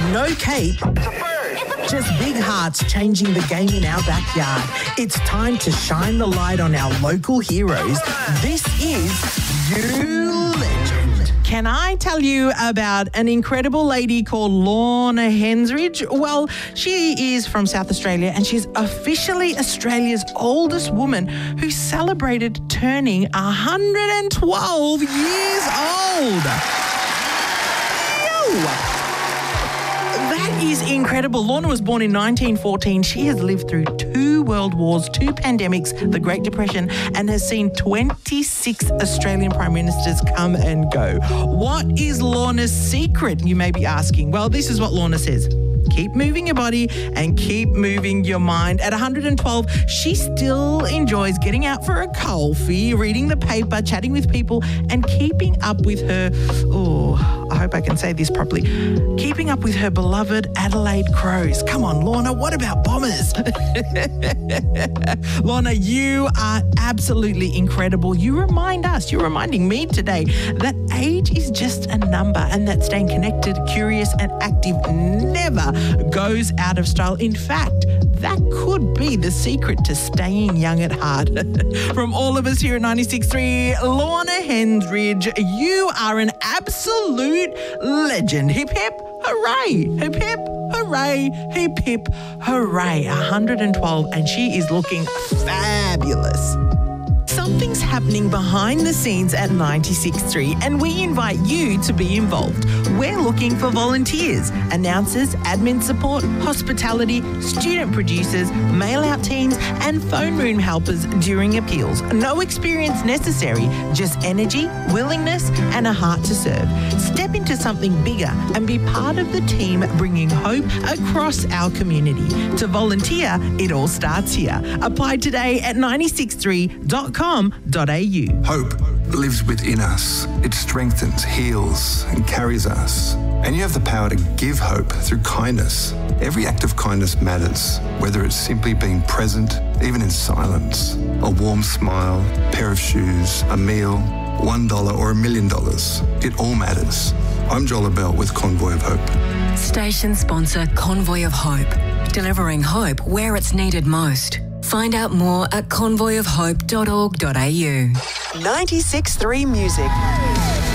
No cape. Just big hearts changing the game in our backyard. It's time to shine the light on our local heroes. This is You Legend. Can I tell you about an incredible lady called Lorna Hensridge? Well, she is from South Australia and she's officially Australia's oldest woman who celebrated turning 112 years old. That is incredible. Lorna was born in 1914. She has lived through 2 world wars, 2 pandemics, the Great Depression, and has seen 26 Australian Prime Ministers come and go. What is Lorna's secret, you may be asking? Well, this is what Lorna says. Keep moving your body and keep moving your mind. At 112, she still enjoys getting out for a coffee, reading the paper, chatting with people, and keeping up with her, I hope I can say this properly, keeping up with her beloved Adelaide Crows. Come on, Lorna, what about Bombers? Lorna, you are absolutely incredible. You're reminding me today that age is just a number and that staying connected, curious and active never goes out of style. In fact, that could be the secret to staying young at heart. From all of us here at 96.3, Lorna Hensridge, you are an absolute legend. Hip, hip, hooray. Hip, hip, hooray. Hip, hip, hooray. 112, and she is looking fabulous. Something's happening behind the scenes at 96.3 and we invite you to be involved. We're looking for volunteers, announcers, admin support, hospitality, student producers, mail-out teams and phone room helpers during appeals. No experience necessary, just energy, willingness and a heart to serve. Step into something bigger and be part of the team bringing hope across our community. To volunteer, it all starts here. Apply today at 963.com.au. Hope lives within us. It strengthens, heals, and carries us. And you have the power to give hope through kindness. Every act of kindness matters, whether it's simply being present, even in silence, a warm smile, a pair of shoes, a meal, $1 or $1 million. It all matters. I'm Joel Abell with Convoy of Hope. Station sponsor Convoy of Hope, delivering hope where it's needed most. Find out more at convoyofhope.org.au. 96.3 Music.